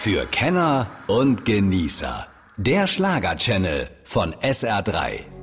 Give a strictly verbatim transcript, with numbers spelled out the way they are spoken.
Für Kenner und Genießer. Der Schlager-Channel von S R drei.